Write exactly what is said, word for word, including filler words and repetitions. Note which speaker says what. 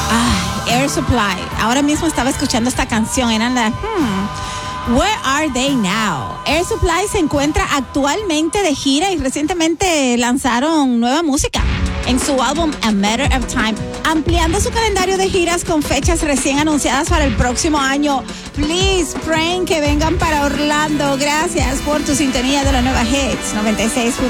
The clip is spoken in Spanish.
Speaker 1: Ay, Air Supply. Ahora mismo estaba escuchando esta canción. Eran las... Hmm, Where are they now? Air Supply se encuentra actualmente de gira y recientemente lanzaron nueva música en su álbum A Matter of Time, ampliando su calendario de giras con fechas recién anunciadas para el próximo año. Please, praying que vengan para Orlando. Gracias por tu sintonía de la nueva Hits noventa y seis.